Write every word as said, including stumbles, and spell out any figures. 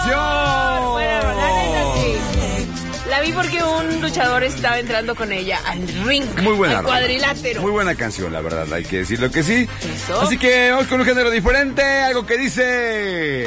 canción. Bueno, la neta sí. La vi porque un luchador estaba entrando con ella al ring. Muy buena. Al cuadrilátero. Muy buena canción, la verdad, hay que decir lo que sí. Eso. Así que vamos con un género diferente, algo que dice...